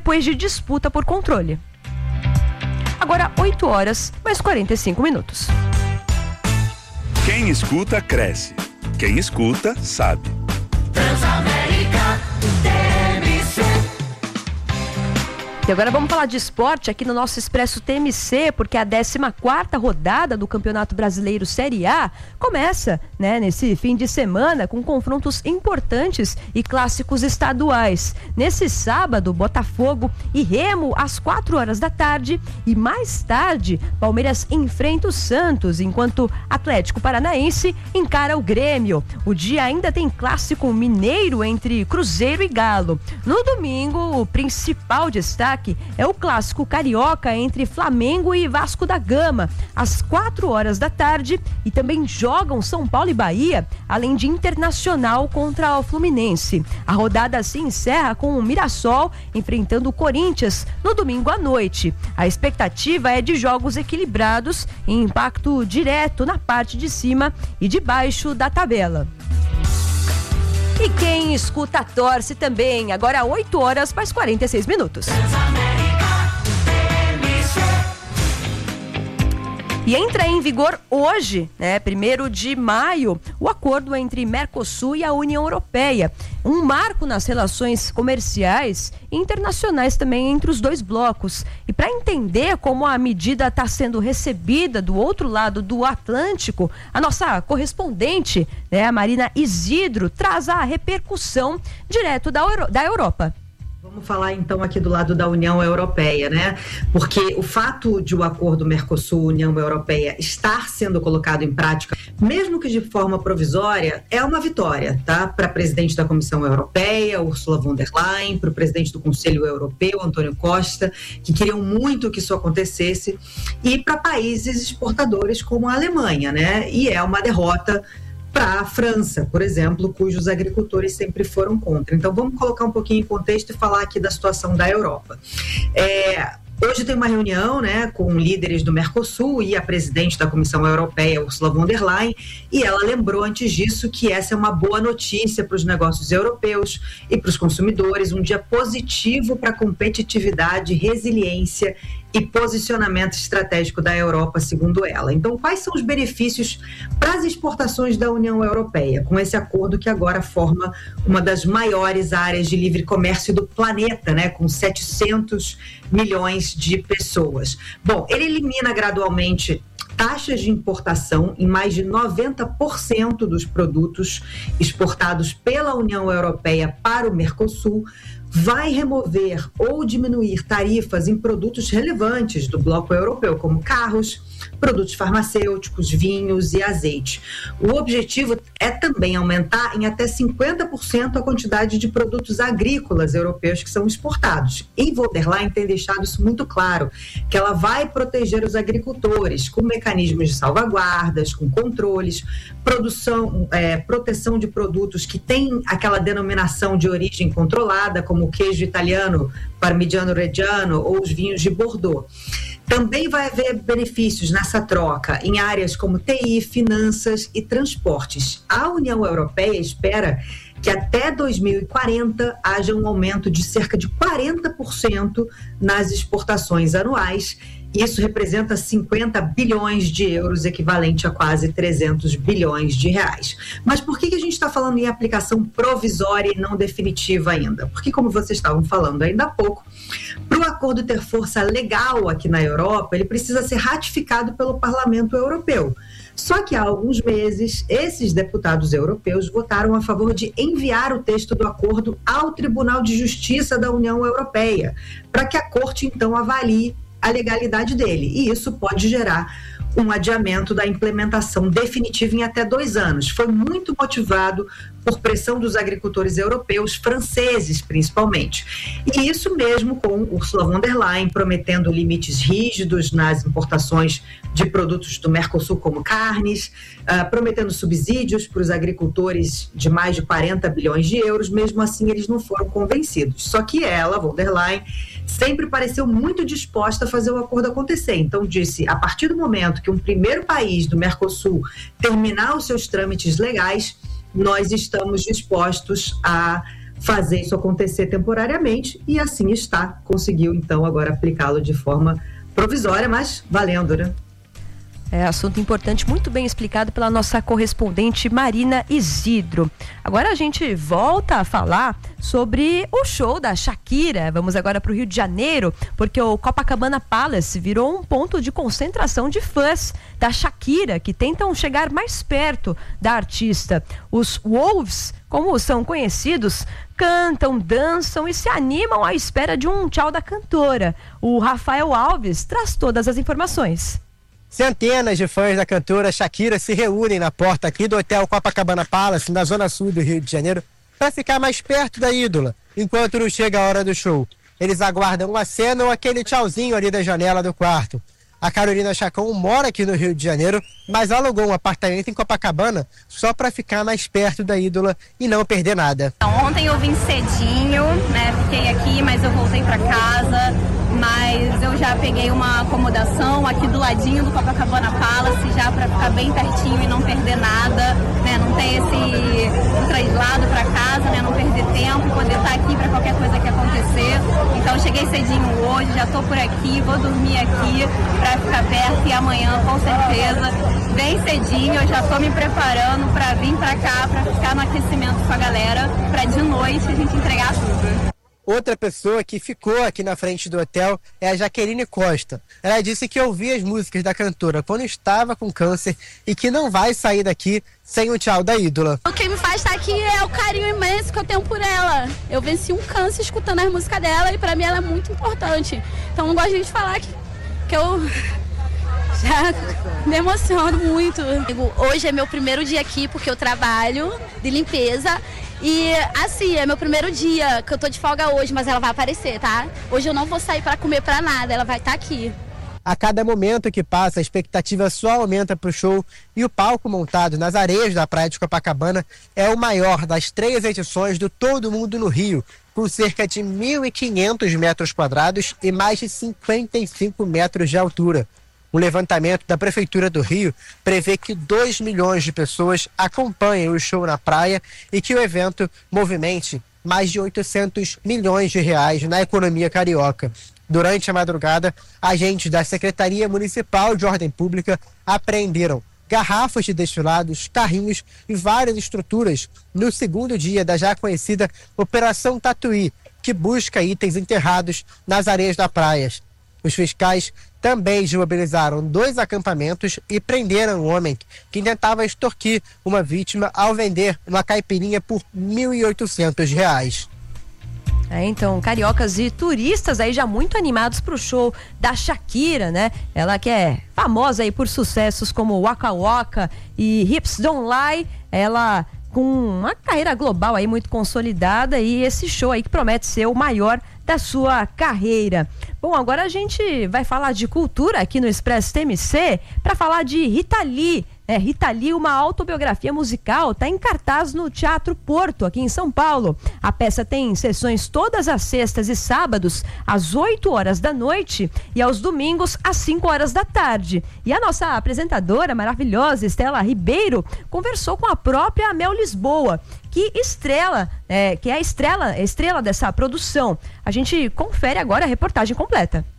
depois de disputa por controle. Agora 8 horas, mais 45 minutos. Quem escuta, cresce. Quem escuta, sabe. Transamérica TMC. E agora vamos falar de esporte aqui no nosso Expresso TMC, porque a 14ª rodada do Campeonato Brasileiro Série A começa, nesse fim de semana com confrontos importantes e clássicos estaduais. Nesse sábado, Botafogo e Remo às 4 horas da tarde e mais tarde, Palmeiras enfrenta o Santos, enquanto Atlético Paranaense encara o Grêmio. O dia ainda tem clássico mineiro entre Cruzeiro e Galo. No domingo, o principal destaque é o clássico carioca entre Flamengo e Vasco da Gama, às 4 horas da tarde, e também jogam São Paulo e Bahia, além de Internacional contra o Fluminense. A rodada se encerra com o Mirassol enfrentando o Corinthians no domingo à noite. A expectativa é de jogos equilibrados e impacto direto na parte de cima e de baixo da tabela. E quem escuta torce também, agora 8 horas mais 46 minutos. E entra em vigor hoje, 1º de maio, o acordo entre Mercosul e a União Europeia. Um marco nas relações comerciais e internacionais também entre os dois blocos. E para entender como a medida está sendo recebida do outro lado do Atlântico, a nossa correspondente, a Marina Isidro, traz a repercussão direto da Europa. Vamos falar então aqui do lado da União Europeia, Porque o fato de o acordo Mercosul-União Europeia estar sendo colocado em prática, mesmo que de forma provisória, é uma vitória, para a presidente da Comissão Europeia, Ursula von der Leyen, para o presidente do Conselho Europeu, Antônio Costa, que queriam muito que isso acontecesse, e para países exportadores como a Alemanha, E é uma derrota para a França, por exemplo, cujos agricultores sempre foram contra. Então vamos colocar um pouquinho em contexto e falar aqui da situação da Europa. Hoje tem uma reunião, com líderes do Mercosul e a presidente da Comissão Europeia, Ursula von der Leyen, e ela lembrou antes disso que essa é uma boa notícia para os negócios europeus e para os consumidores, um dia positivo para a competitividade, resiliência e posicionamento estratégico da Europa, segundo ela. Então, quais são os benefícios para as exportações da União Europeia, com esse acordo que agora forma uma das maiores áreas de livre comércio do planeta, com 700 milhões de pessoas? Bom, ele elimina gradualmente taxas de importação em mais de 90% dos produtos exportados pela União Europeia para o Mercosul, vai remover ou diminuir tarifas em produtos relevantes do bloco europeu, como carros, produtos farmacêuticos, vinhos e azeite. O objetivo é também aumentar em até 50% a quantidade de produtos agrícolas europeus que são exportados. E von der Leyen tem deixado isso muito claro, que ela vai proteger os agricultores com mecanismos de salvaguardas, com controles, proteção de produtos que têm aquela denominação de origem controlada, como o queijo italiano, Parmigiano Reggiano ou os vinhos de Bordeaux. Também vai haver benefícios nessa troca em áreas como TI, finanças e transportes. A União Europeia espera que até 2040 haja um aumento de cerca de 40% nas exportações anuais. Isso representa 50 bilhões de euros, equivalente a quase 300 bilhões de reais. Mas por que a gente está falando em aplicação provisória e não definitiva ainda? Porque, como vocês estavam falando ainda há pouco, para o acordo ter força legal aqui na Europa, ele precisa ser ratificado pelo Parlamento Europeu. Só que há alguns meses, esses deputados europeus votaram a favor de enviar o texto do acordo ao Tribunal de Justiça da União Europeia, para que a Corte, então, avalie a legalidade dele. E isso pode gerar um adiamento da implementação definitiva em até 2 anos. Foi muito motivado por pressão dos agricultores europeus, franceses principalmente. E isso mesmo com Ursula von der Leyen prometendo limites rígidos nas importações de produtos do Mercosul, como carnes, prometendo subsídios para os agricultores de mais de 40 bilhões de euros. Mesmo assim, eles não foram convencidos. Só que ela, von der Leyen, sempre pareceu muito disposta a fazer o acordo acontecer. Então disse, a partir do momento que um primeiro país do Mercosul terminar os seus trâmites legais, nós estamos dispostos a fazer isso acontecer temporariamente, e assim está. Conseguiu, então, agora aplicá-lo de forma provisória, mas valendo, né? É assunto importante, muito bem explicado pela nossa correspondente Marina Isidro. Agora a gente volta a falar sobre o show da Shakira. Vamos agora para o Rio de Janeiro, porque o Copacabana Palace virou um ponto de concentração de fãs da Shakira, que tentam chegar mais perto da artista. Os Wolves, como são conhecidos, cantam, dançam e se animam à espera de um tchau da cantora. O Rafael Alves traz todas as informações. Centenas de fãs da cantora Shakira se reúnem na porta aqui do Hotel Copacabana Palace, na zona sul do Rio de Janeiro, para ficar mais perto da ídola, enquanto não chega a hora do show. Eles aguardam uma cena ou aquele tchauzinho ali da janela do quarto. A Carolina Chacon mora aqui no Rio de Janeiro, mas alugou um apartamento em Copacabana só para ficar mais perto da ídola e não perder nada. Ontem eu vim cedinho, né? Fiquei aqui, mas eu voltei para casa. Mas eu já peguei uma acomodação aqui do ladinho do Copacabana Palace, já para ficar bem pertinho e não perder nada, né? Não ter esse traslado para casa, né? Não perder tempo, poder estar aqui para qualquer coisa que acontecer. Então cheguei cedinho hoje, já estou por aqui, vou dormir aqui para ficar perto, e amanhã com certeza, bem cedinho, eu já estou me preparando para vir para cá, para ficar no aquecimento com a galera, para de noite a gente entregar tudo. Outra pessoa que ficou aqui na frente do hotel é a Jaqueline Costa. Ela disse que ouvia as músicas da cantora quando estava com câncer e que não vai sair daqui sem o tchau da ídola. O que me faz estar aqui é o carinho imenso que eu tenho por ela. Eu venci um câncer escutando as músicas dela e para mim ela é muito importante. Então eu não gosto de falar que eu já me emociono muito. Hoje é meu primeiro dia aqui porque eu trabalho de limpeza. E assim, é meu primeiro dia, que eu tô de folga hoje, mas ela vai aparecer, tá? Hoje eu não vou sair para comer para nada, ela vai estar aqui. A cada momento que passa, a expectativa só aumenta para o show, e o palco montado nas areias da praia de Copacabana é o maior das 3 edições do Todo Mundo no Rio, com cerca de 1.500 metros quadrados e mais de 55 metros de altura. Um levantamento da Prefeitura do Rio prevê que 2 milhões de pessoas acompanhem o show na praia e que o evento movimente mais de 800 milhões de reais na economia carioca. Durante a madrugada, agentes da Secretaria Municipal de Ordem Pública apreenderam garrafas de destilados, carrinhos e várias estruturas no segundo dia da já conhecida Operação Tatuí, que busca itens enterrados nas areias da praia. Os fiscais também desmobilizaram 2 acampamentos e prenderam um homem que tentava extorquir uma vítima ao vender uma caipirinha por R$ 1.800. Então, cariocas e turistas aí já muito animados pro show da Shakira, né? Ela que é famosa aí por sucessos como Waka Waka e Hips Don't Lie. Ela com uma carreira global aí muito consolidada, e esse show aí que promete ser o maior da sua carreira. Bom, agora a gente vai falar de cultura aqui no Expresso TMC para falar de Rita Lee. Rita Lee, uma autobiografia musical, está em cartaz no Teatro Porto, aqui em São Paulo. A peça tem sessões todas as sextas e sábados, às 8 horas da noite, e aos domingos, às 5 horas da tarde. E a nossa apresentadora maravilhosa, Estela Ribeiro, conversou com a própria Mel Lisboa, que é a estrela dessa produção. A gente confere agora a reportagem completa.